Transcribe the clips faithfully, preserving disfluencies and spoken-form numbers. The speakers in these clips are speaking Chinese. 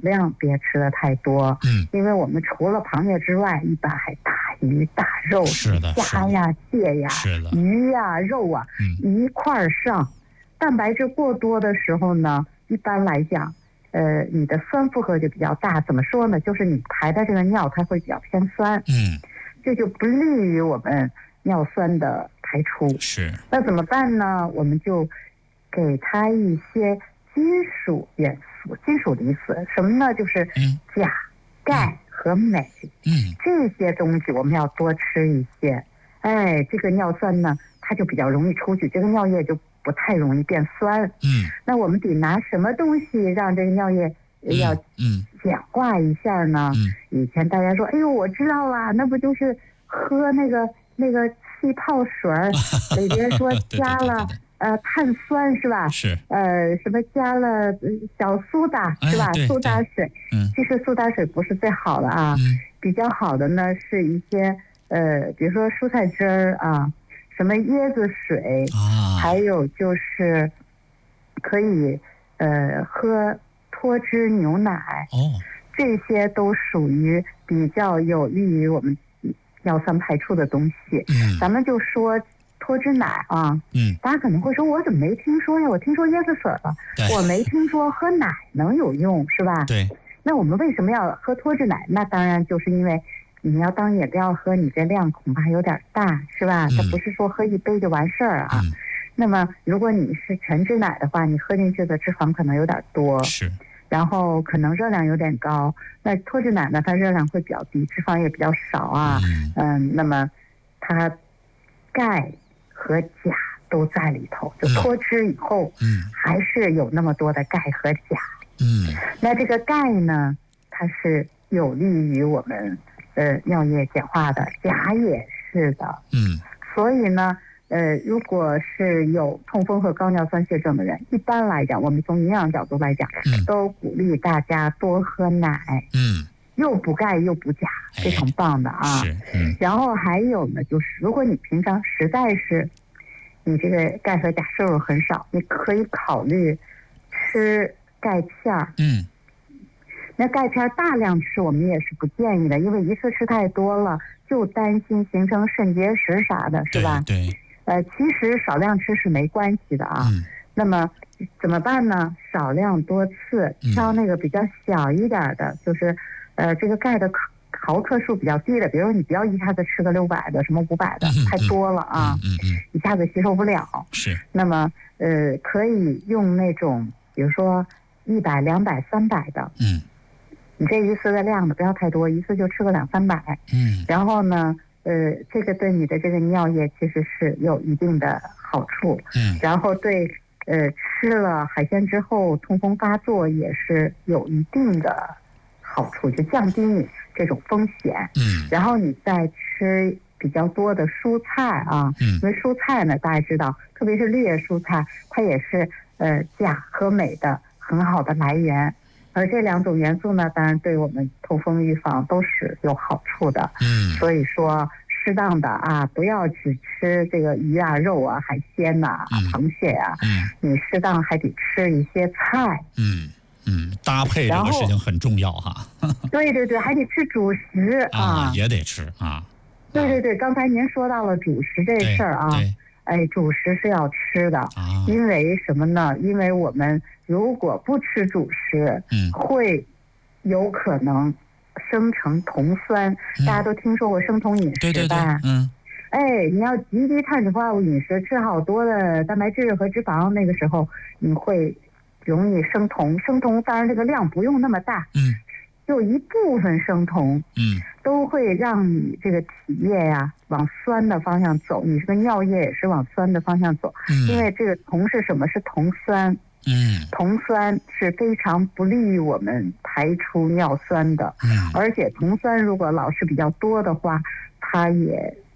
量别吃的太多。 嗯， 因为我们除了螃蟹之外，一般还大鱼大肉， 是的， 虾呀、蟹呀、鱼呀、肉啊， 嗯， 一块儿上。蛋白质过多的时候呢，一般来讲，呃，你的酸负荷就比较大。怎么说呢？就是你排的这个尿它会比较偏酸。 嗯， 这就不利于我们尿酸的排出。 是。 那怎么办呢？我们就给它一些金属元素、金属离子，什么呢？就是钾、钙和镁。 嗯， 这些东西我们要多吃一些。哎，这个尿酸呢，它就比较容易出去，这个尿液就不太容易变酸。 嗯， 那我们得拿什么东西让这个尿液要简化一下呢？ 嗯， 以前大家说，哎呦，我知道啦，那不就是喝那个那个气泡水儿，里边说加了呃碳酸是吧？ 是。 呃，什么加了小苏打是吧？ 哎、 苏打水。 嗯， 其实苏打水不是最好的啊， 嗯、 比较好的呢是一些呃，比如说蔬菜汁儿啊。什么椰子水啊， 还有就是可以呃喝脱脂牛奶。 哦， 这些都属于比较有利于我们尿酸排出的东西。 嗯， 咱们就说脱脂奶啊， 嗯， 大家可能会说，我怎么没听说呀？我听说椰子水了，我没听说喝奶能有用，是吧？ 对。 那我们为什么要喝脱脂奶？那当然就是因为你要当饮料喝，你这量恐怕有点大，是吧？它不是说喝一杯就完事儿啊。 嗯、 那么如果你是全脂奶的话，你喝进去的脂肪可能有点多， 是， 然后可能热量有点高。那脱脂奶呢，它热量会比较低，脂肪也比较少啊。嗯，嗯那么它钙和钾都在里头，就脱脂以后，嗯，还是有那么多的钙和钾。嗯，那这个钙呢，它是有利于我们呃尿液简化的，钾也是的。嗯，所以呢，呃，如果是有痛风和高尿酸血症的人，一般来讲，我们从营养角度来讲，嗯，都鼓励大家多喝奶。嗯，又补钙又补钾，非常棒的啊。是，嗯。然后还有呢，就是如果你平常实在是你这个钙和钾摄入很少，你可以考虑吃钙片儿。嗯。那钙片大量吃我们也是不建议的，因为一次吃太多了，就担心形成肾结石啥的，是吧？ 对。对呃，其实少量吃是没关系的啊。嗯。那么怎么办呢？少量多次，挑那个比较小一点的，嗯、就是呃这个钙的毫克数比较低的，比如你不要一下子吃个六百的，什么五百的，嗯、太多了啊。嗯 嗯, 嗯一下子吸收不了。 是。 那么呃可以用那种，比如说一百、两百、三百的。嗯。你这一次的量呢不要太多，一次就吃个两三百。嗯，然后呢，呃，这个对你的这个尿液其实是有一定的好处。嗯，然后对，呃，吃了海鲜之后痛风发作也是有一定的好处，就降低你这种风险。嗯，然后你再吃比较多的蔬菜啊，嗯，因为蔬菜呢，大家知道，特别是绿叶蔬菜，它也是呃钾和镁的很好的来源。而这两种元素呢，当然对我们痛风预防都是有好处的。嗯，所以说适当的啊，不要只吃这个鱼啊、肉啊、海鲜呐、啊、嗯、螃蟹啊。嗯，你适当还得吃一些菜。 嗯嗯，搭配这个事情很重要哈。 对对对，还得吃主食啊， 啊也得吃啊。 对对对，刚才您说到了主食这事儿啊。哎，主食是要吃的，啊、因为什么呢？因为我们如果不吃主食，嗯，会有可能生成酮酸。嗯、大家都听说过生酮饮食吧？ 对对对，嗯。 哎，你要极低碳水化合物饮食，吃好多的蛋白质和脂肪，那个时候你会容易生酮。生酮当然这个量不用那么大，嗯。就一部分生酮，嗯，都会让你这个体液呀、啊、往酸的方向走，你这个尿液也是往酸的方向走，嗯，因为这个酮是什么？是酮酸，嗯，酮酸是非常不利于我们排出尿酸的，嗯，而且酮酸如果老是比较多的话，它也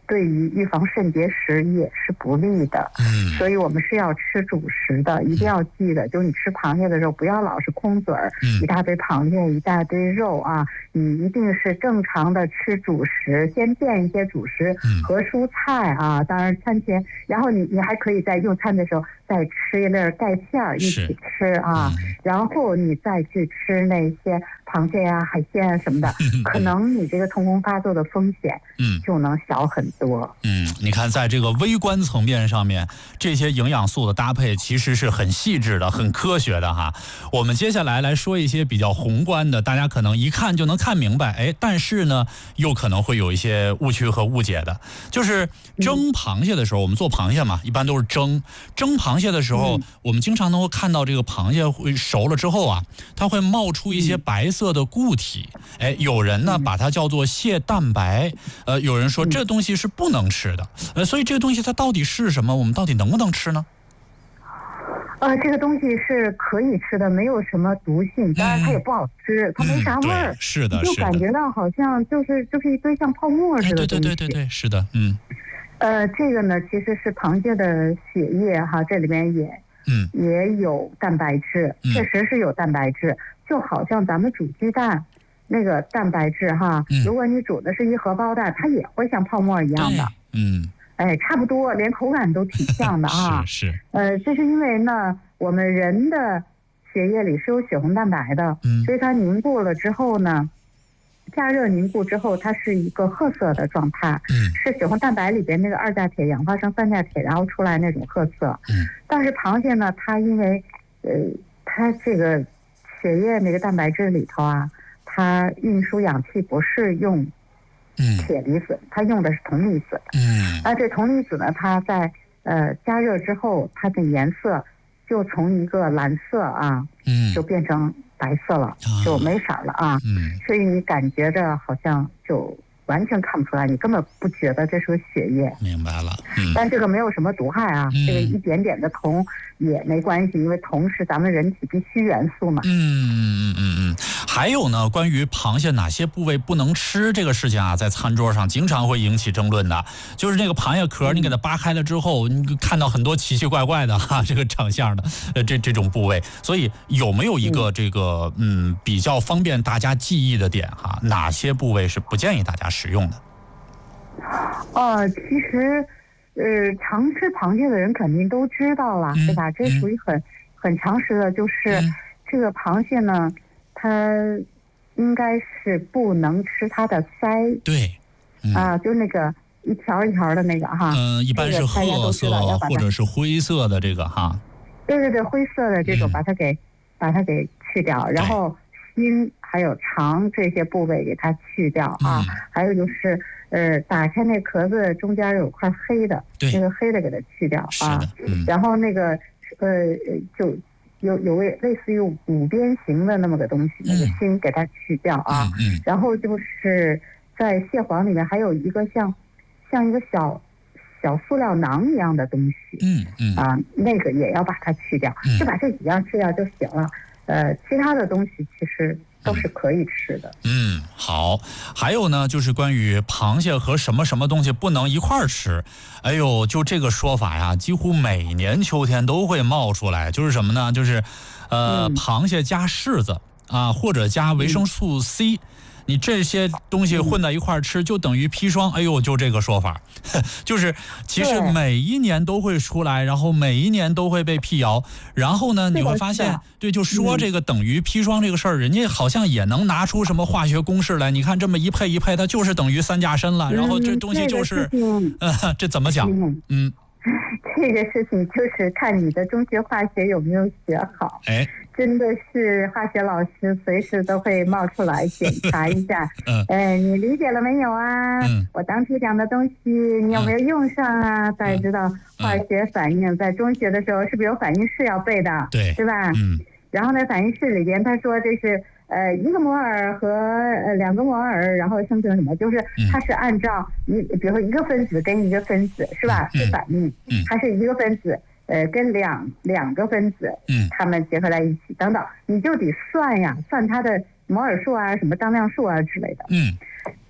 对于预防肾结石也是不利的。 嗯， 所以我们是要吃主食的，一定要记得，就是你吃螃蟹的时候不要老是空嘴儿， 嗯， 一大堆螃蟹一大堆肉啊，你一定是正常的吃主食，先垫一些主食和蔬菜啊，当然餐前，然后你你还可以在用餐的时候再吃一粒盖片儿一起吃啊， 嗯， 然后你再去吃那些螃蟹呀、海鲜啊什么的，可能你这个痛风发作的风险嗯就能小很多。 嗯，你看，在这个微观层面上面，这些营养素的搭配其实是很细致的、很科学的哈。我们接下来来说一些比较宏观的，大家可能一看就能看明白，哎，但是呢，又可能会有一些误区和误解的。就是蒸螃蟹的时候，我们做螃蟹嘛，一般都是蒸。蒸螃蟹的时候，我们经常能够看到这个螃蟹会熟了之后啊，它会冒出一些白色的固体。哎，有人呢把它叫做蟹蛋白，呃，有人说这东西是不能吃的，呃，所以这个东西它到底是什么？我们到底能不能吃呢？ 呃，这个东西是可以吃的，没有什么毒性，当然它也不好吃，嗯、它没啥味儿、嗯， 是的， 就感觉到好像就是就是一堆像泡沫似的东西。 哎、对对对对对，是的，嗯。 呃，这个呢，其实是螃蟹的血液哈，这里面也嗯也有蛋白质，确实是有蛋白质，就好像咱们煮鸡蛋。那个蛋白质哈，如果你煮的是一荷包蛋，它也会像泡沫一样的， 嗯， 哎，差不多，连口感都挺像的啊。 是是。 呃，这是因为呢，我们人的血液里是有血红蛋白的，嗯，所以它凝固了之后呢，加热凝固之后，它是一个褐色的状态，嗯，是血红蛋白里边那个二价铁氧化成三价铁，然后出来那种褐色。嗯，但是螃蟹呢，它因为呃，它这个血液那个蛋白质里头啊。它运输氧气不是用铁离子，它用的是铜离子。嗯，而这铜离子呢，它在呃加热之后，它的颜色就从一个蓝色啊，嗯，就变成白色了，就没色了啊。嗯，所以你感觉着好像就完全看不出来，你根本不觉得这是个血液。 明白了。嗯， 但这个没有什么毒害啊，嗯、这个一点点的铜也没关系，因为铜是咱们人体必需元素嘛。 嗯嗯嗯嗯。还有呢，关于螃蟹哪些部位不能吃这个事情啊，在餐桌上经常会引起争论的。就是这个螃蟹壳，你给它扒开了之后，你看到很多奇奇怪怪的哈，这个长相的呃这这种部位。所以有没有一个这个嗯比较方便大家记忆的点哈？哪些部位是不建议大家食用的？ 呃，其实呃常吃螃蟹的人肯定都知道了，嗯、对吧？这属于很、嗯、很常识的，就是、嗯、这个螃蟹呢。它应该是不能吃它的鳃， 对， 嗯、啊，就那个一条一条的那个哈， 嗯、呃，一般是褐色或者是灰色的这个哈， 对对对，灰色的这种把它给、嗯、把它给去掉，然后心还有肠这些部位给它去掉啊，嗯、还有就是呃，打开那壳子中间有块黑的，那个黑的给它去掉啊， 嗯、 然后那个呃就。有有类类似于五边形的那么个东西，那个心给它去掉啊， 嗯嗯、 然后就是在蟹黄里面还有一个像像一个小小塑料囊一样的东西， 嗯嗯啊，那个也要把它去掉， 嗯、 就把这几样去掉就行了。呃，其他的东西其实都是可以吃的。 嗯，好。还有呢，就是关于螃蟹和什么什么东西不能一块儿吃。哎呦，就这个说法呀，几乎每年秋天都会冒出来。就是什么呢？就是呃，嗯、螃蟹加柿子啊，或者加维生素 C。嗯你这些东西混在一块儿吃，就等于砒霜。哎呦，就这个说法，就是其实每一年都会出来，然后每一年都会被辟谣。然后呢，你会发现，对，就说这个等于砒霜这个事儿，人家好像也能拿出什么化学公式来。你看这么一配一配，它就是等于三价砷了。然后这东西就是，呃，这怎么讲？嗯， 这个事情就是看你的中学化学有没有学好。 哎。 真的是化学老师随时都会冒出来检查一下，嗯，哎，你理解了没有啊？嗯，我当初讲的东西你有没有用上啊？大家知道化学反应在中学的时候是不是有反应式要背的？ 对， 对吧？ 嗯， 然后呢，反应式里边他说这是呃一个摩尔和呃两个摩尔，然后生成什么？就是它是按照一，比如说一个分子跟一个分子是吧？是反应，嗯，它是一个分子。呃，跟两两个分子，嗯，它们结合在一起，等等，你就得算呀，算它的摩尔数啊，什么当量数啊之类的， 嗯，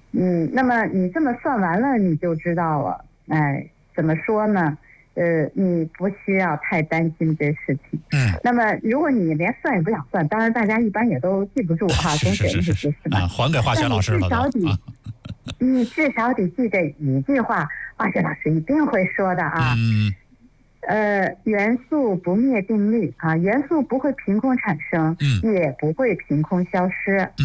嗯，那么你这么算完了，你就知道了。哎，怎么说呢？呃，你不需要太担心这事情。 嗯。 那么，如果你连算也不想算，当然大家一般也都记不住哈，总写那些知识嘛。 还给化学老师了。 至少得， 啊、 你至少得记这一句话，化学老师一定会说的啊。 嗯。 呃，元素不灭定律啊，元素不会凭空产生， 嗯， 也不会凭空消失。